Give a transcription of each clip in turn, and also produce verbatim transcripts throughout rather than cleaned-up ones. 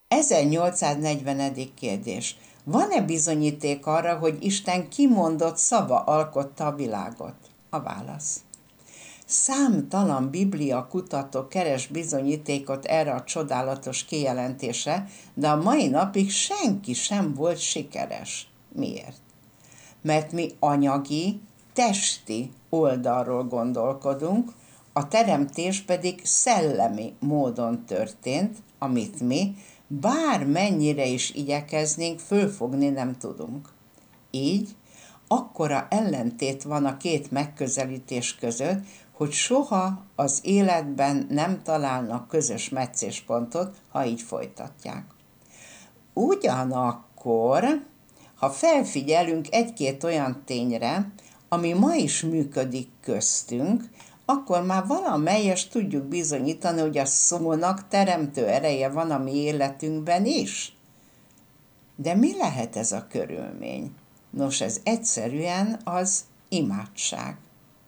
ezernyolcszáznegyvenedik kérdés. Van-e bizonyíték arra, hogy Isten kimondott szava alkotta a világot? A válasz. Számtalan biblia kutató keres bizonyítékot erre a csodálatos kijelentésre, de a mai napig senki sem volt sikeres. Miért? Mert mi anyagi, testi oldalról gondolkodunk, a teremtés pedig szellemi módon történt, amit mi bármennyire is igyekeznénk, fölfogni nem tudunk. Így akkora ellentét van a két megközelítés között, hogy soha az életben nem találnak közös meccéspontot, ha így folytatják. Ugyanakkor, ha felfigyelünk egy-két olyan tényre, ami ma is működik köztünk, akkor már valamelyest tudjuk bizonyítani, hogy a szónak teremtő ereje van a mi életünkben is. De mi lehet ez a körülmény? Nos, ez egyszerűen az imádság.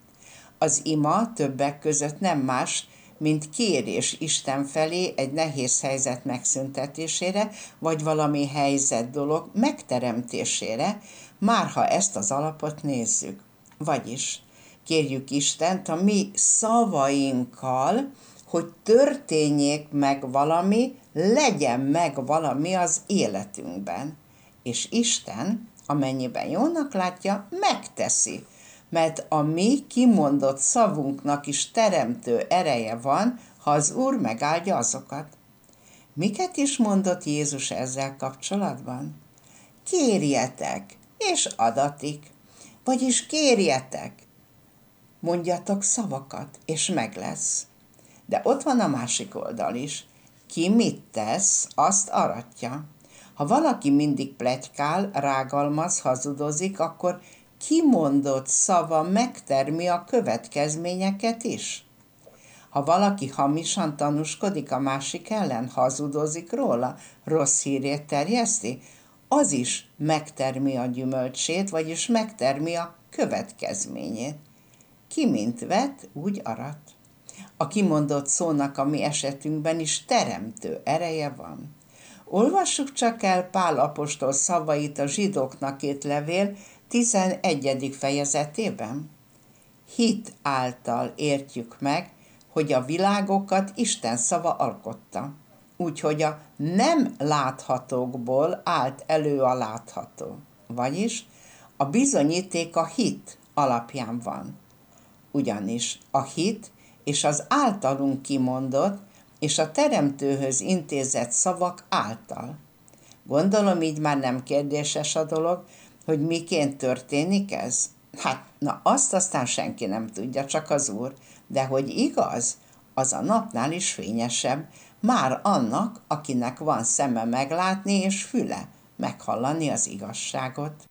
Az ima többek között nem más, mint kérés Isten felé egy nehéz helyzet megszüntetésére, vagy valami helyzet dolog megteremtésére, már ha ezt az alapot nézzük. Vagyis kérjük Istent a mi szavainkkal, hogy történjék meg valami, legyen meg valami az életünkben. És Isten, amennyiben jónak látja, megteszi, mert a mi kimondott szavunknak is teremtő ereje van, ha az Úr megáldja azokat. Miket is mondott Jézus ezzel kapcsolatban? Kérjetek, és adatik. Vagyis kérjetek, mondjatok szavakat, és meg lesz. De ott van a másik oldal is. Ki mit tesz, azt aratja. Ha valaki mindig pletykál, rágalmaz, hazudozik, akkor kimondott szava megtermi a következményeket is. Ha valaki hamisan tanúskodik a másik ellen, hazudozik róla, rossz hírét terjeszti, az is megtermi a gyümölcsét, vagyis megtermi a következményét. Ki mint vet, úgy arat. A kimondott szónak a mi esetünkben is teremtő ereje van. Olvassuk csak el Pál apostol szavait a zsidóknak írt levél tizenegyedik fejezetében. Hit által értjük meg, hogy a világokat Isten szava alkotta, úgyhogy a nem láthatókból állt elő a látható. Vagyis a bizonyíték a hit alapján van. Ugyanis a hit és az általunk kimondott és a teremtőhöz intézett szavak által. Gondolom, így már nem kérdéses a dolog, hogy miként történik ez? Hát, na azt aztán senki nem tudja, csak az Úr, de hogy igaz, az a napnál is fényesebb, már annak, akinek van szeme meglátni és füle meghallani az igazságot.